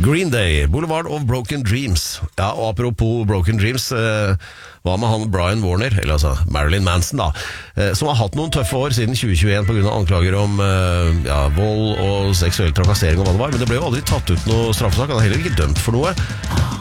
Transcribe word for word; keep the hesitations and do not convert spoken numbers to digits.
Green Day, Boulevard of Broken Dreams. Ja, og apropos Broken Dreams, eh, hva med han Brian Warner, eller altså Marilyn Manson da, eh, som har hatt noen tøffe år siden tjue tjueen på grunn av anklager om eh, ja, vold og seksuell trakassering og hva det var, men det ble jo aldri tatt ut noe straffesak, han er heller ikke dømt for noe.